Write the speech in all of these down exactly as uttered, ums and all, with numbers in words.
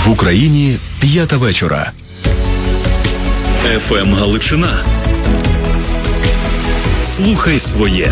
В Україні п'ята вечора. еф ем Галичина. Слухай своє.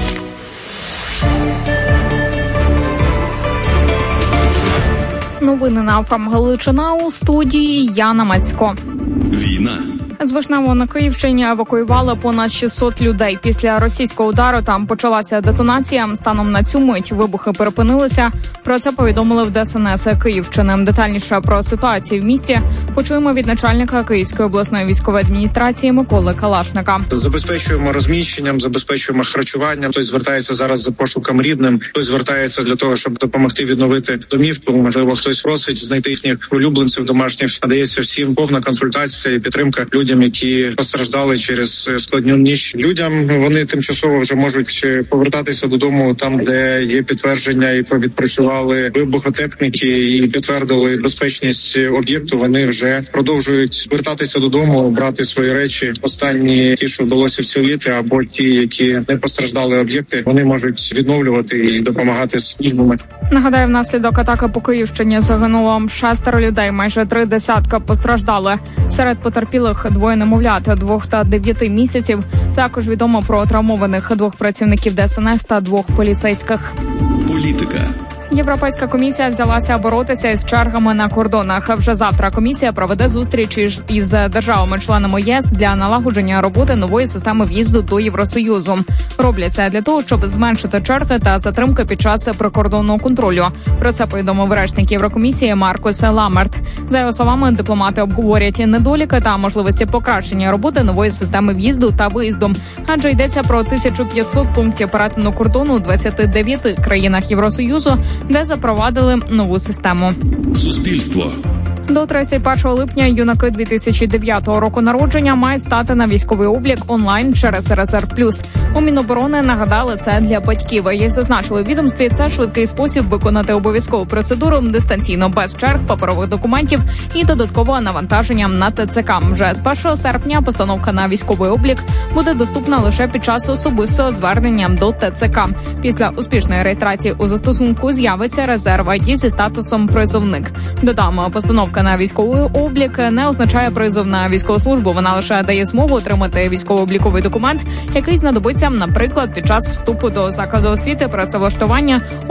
Новини на еф ем Галичина, у студії Яна Мацько. Війна. З Вишневого на Київщині евакуювали понад шістсот людей. Після російського удару там почалася детонація. Станом на цю мить вибухи перепинилися. Про це повідомили в Де Ес Ен Ес Київщини. Детальніше про ситуацію в місті почуємо від начальника Київської обласної військової адміністрації Миколи Калашника. Забезпечуємо розміщенням, забезпечуємо харчуванням. Хтось звертається зараз за пошуком рідним, хтось звертається для того, щоб допомогти відновити домівку. Можливо, хтось просить знайти їхніх улюбленців домашніх. Надається всім повна консультація і підтримка людям, які постраждали через складну ніч. Людям вони тимчасово вже можуть повертатися додому там, де є підтвердження, і відпрацювали вибухотехніки і підтвердили безпечність об'єкту. Вони вже продовжують вертатися додому, брати свої речі. Останні ті, що вдалося вціліти, або ті, які не постраждали об'єкти, вони можуть відновлювати і допомагати службами. Нагадаю, внаслідок атаки по Київщині загинуло шестеро людей, майже три десятка постраждали. Серед потерпілих двоє немовлят, двох та дев'яти місяців. Також відомо про травмованих двох працівників Де Ес Ен Ес та двох поліцейських. Політика. Європейська комісія взялася боротися із чергами на кордонах. Вже завтра комісія проведе зустріч із державами-членами ЄС для налагодження роботи нової системи в'їзду до Євросоюзу. Роблять це для того, щоб зменшити черги та затримки під час прикордонного контролю. Про це повідомив речник Єврокомісії Маркус Ламерт. За його словами, дипломати обговорять недоліки та можливості покращення роботи нової системи в'їзду та виїзду. Адже йдеться про тисячу п'ятсот пунктів перетину кордону у двадцяти дев'яти країнах Євросоюзу, де запровадили нову систему. Суспільство. До тридцять першого липня юнаки дві тисячі дев'ятого року народження мають стати на військовий облік онлайн через Резерв Плюс. У Міноборони нагадали це для батьків. Як зазначили у відомстві, це швидкий спосіб виконати обов'язкову процедуру дистанційно, без черг, паперових документів і додаткового навантаження на Те Це Ка. Вже з першого серпня постановка на військовий облік буде доступна лише під час особистого звернення до Те Це Ка. Після успішної реєстрації у застосунку з'явиться резерв ай ді зі статусом «Призовник». Додамо, постановка на військовий облік не означає призов на військову службу. Вона лише дає змогу отримати військово-обліковий документ, який знадобиться, наприклад, під час вступу до закладу освіти, працевлаштування,